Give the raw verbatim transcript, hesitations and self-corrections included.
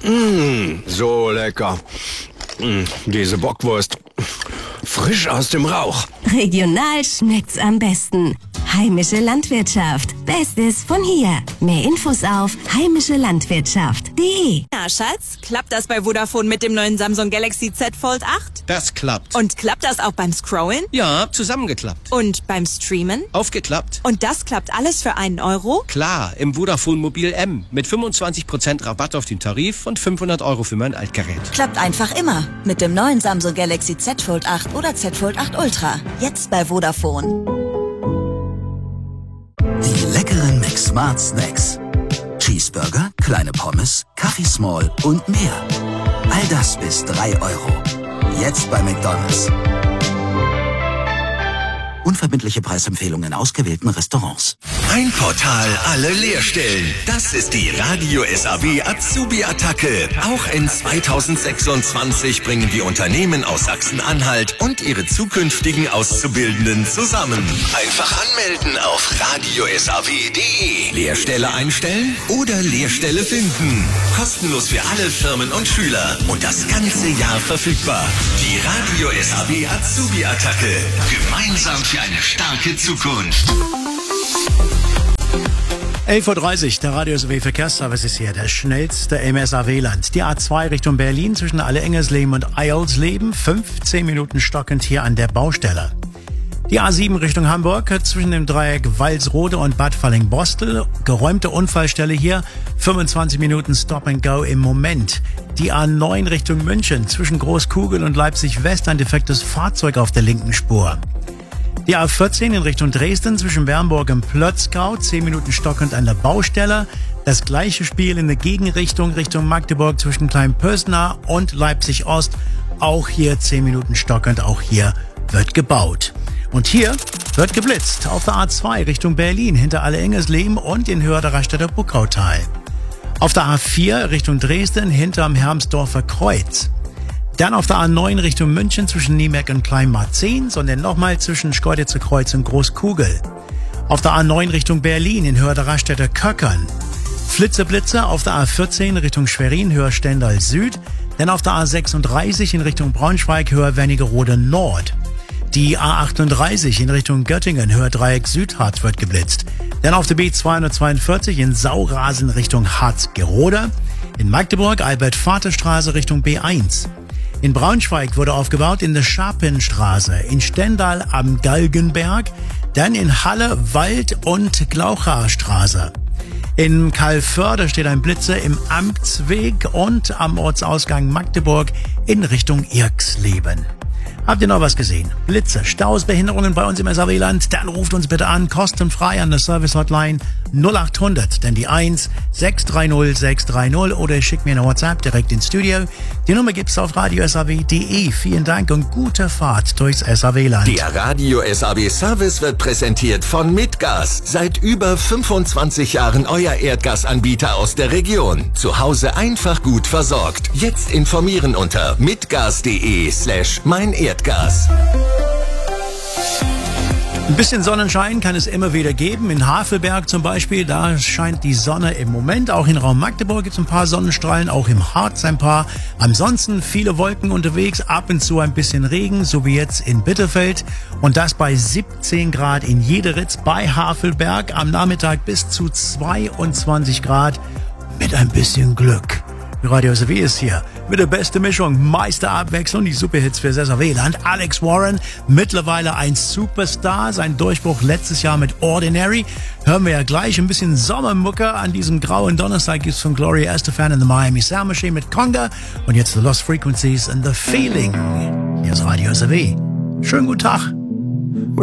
Mmh, so lecker. Mmh, diese Bockwurst. Frisch aus dem Rauch. Regional schmeckt's am besten. Heimische Landwirtschaft. Bestes von hier. Mehr Infos auf heimische landwirtschaft punkt de. Na, Schatz, klappt das bei Vodafone mit dem neuen Samsung Galaxy Z Fold acht? Das klappt. Und klappt das auch beim Scrollen? Ja, zusammengeklappt. Und beim Streamen? Aufgeklappt. Und das klappt alles für einen Euro? Klar, im Vodafone Mobil M. Mit fünfundzwanzig Prozent Rabatt auf den Tarif und fünfhundert Euro für mein Altgerät. Klappt einfach immer. Mit dem neuen Samsung Galaxy Z Fold acht oder Z Fold acht Ultra. Jetzt bei Vodafone. Die leckeren McSmart Snacks. Cheeseburger, kleine Pommes, Kaffee Small und mehr. All das bis drei Euro. Jetzt bei McDonald's. Unverbindliche Preisempfehlungen in ausgewählten Restaurants. Ein Portal, alle Lehrstellen. Das ist die Radio S A W Azubi-Attacke. Auch in zweitausendsechsundzwanzig bringen die Unternehmen aus Sachsen-Anhalt und ihre zukünftigen Auszubildenden zusammen. Einfach anmelden auf radio s a w punkt de. Lehrstelle einstellen oder Lehrstelle finden. Kostenlos für alle Firmen und Schüler. Und das ganze Jahr verfügbar. Die Radio S A W Azubi-Attacke. Gemeinsam für eine starke Zukunft. elf Uhr dreißig, der Radio S A W Verkehrsservice ist hier, der schnellste im S A W-Land. Die A zwei Richtung Berlin zwischen Alle-Engersleben und Eilsleben, fünfzehn Minuten stockend hier an der Baustelle. Die A sieben Richtung Hamburg zwischen dem Dreieck Walsrode und Bad Falling-Bostel, geräumte Unfallstelle hier, fünfundzwanzig Minuten Stop and Go im Moment. Die A neun Richtung München zwischen Großkugel und Leipzig-West ein defektes Fahrzeug auf der linken Spur. Die A vierzehn in Richtung Dresden zwischen Bernburg und Plötzgau, zehn Minuten stockend an der Baustelle. Das gleiche Spiel in der Gegenrichtung, Richtung Magdeburg zwischen Kleinpösna und Leipzig-Ost. Auch hier zehn Minuten stockend, auch hier wird gebaut. Und hier wird geblitzt auf der A zwei Richtung Berlin hinter Alle-Engersleben und in Höhe der Raststätter Buckautal. Auf der A vier Richtung Dresden hinterm Hermsdorfer Kreuz. Dann auf der A neun Richtung München zwischen Niemeck und Kleinmarzehn, und dann nochmal zwischen Schkeuditzer Kreuz und Großkugel. Auf der A neun Richtung Berlin in Höhe der Raststätter Köckern. Flitzeblitze auf der A vierzehn Richtung Schwerin, Höhe Stendal Süd. Dann auf der A sechsunddreißig in Richtung Braunschweig, Höhe Wernigerode Nord. Die A achtunddreißig in Richtung Göttingen, Höhe Dreieck Südharz wird geblitzt. Dann auf der B zweihundertzweiundvierzig in Saurasen Richtung Harzgerode. In Magdeburg Albert-Vater-Straße Richtung B eins. In Braunschweig wurde aufgebaut in der Scharpenstraße, in Stendal am Galgenberg, dann in Halle, Wald und Glaucharstraße. In Calvörde steht ein Blitzer im Amtsweg und am Ortsausgang Magdeburg in Richtung Irksleben. Habt ihr noch was gesehen? Blitze, Staus, Behinderungen bei uns im S A W-Land? Dann ruft uns bitte an, kostenfrei an der Service-Hotline null acht hundert, denn die eins sechs drei null sechs drei null oder schickt mir eine WhatsApp direkt ins Studio. Die Nummer gibt's auf radio s a w punkt de. Vielen Dank und gute Fahrt durchs S A W-Land. Der Radio S A W-Service wird präsentiert von Mitgas. Seit über fünfundzwanzig Jahren euer Erdgasanbieter aus der Region. Zu Hause einfach gut versorgt. Jetzt informieren unter mitgas.de slash mein Erdgas. Ein bisschen Sonnenschein kann es immer wieder geben. In Havelberg zum Beispiel, da scheint die Sonne im Moment. Auch in Raum Magdeburg gibt es ein paar Sonnenstrahlen, auch im Harz ein paar. Ansonsten viele Wolken unterwegs, ab und zu ein bisschen Regen, so wie jetzt in Bitterfeld. Und das bei siebzehn Grad in Jederitz, bei Havelberg. Am Nachmittag bis zu zweiundzwanzig Grad mit ein bisschen Glück. Radio S A W ist hier mit der besten Mischung, Meisterabwechslung, die Superhits fürs S A W-Land. Alex Warren, mittlerweile ein Superstar, sein Durchbruch letztes Jahr mit Ordinary. Hören wir ja gleich ein bisschen Sommermucke an diesem grauen Donnerstag gibt's von Gloria Estefan in the Miami Sound Machine mit Conga und jetzt The Lost Frequencies and The Feeling. Hier ist Radio S A W. Schönen guten Tag.